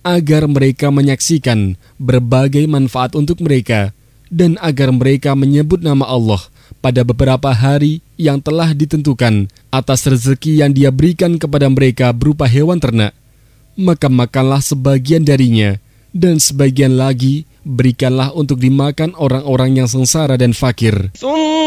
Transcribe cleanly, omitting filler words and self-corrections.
agar mereka menyaksikan berbagai manfaat untuk mereka, dan agar mereka menyebut nama Allah pada beberapa hari yang telah ditentukan atas rezeki yang Dia berikan kepada mereka berupa hewan ternak. Maka makanlah sebagian darinya, dan sebagian lagi berikanlah untuk dimakan orang-orang yang sengsara dan fakir.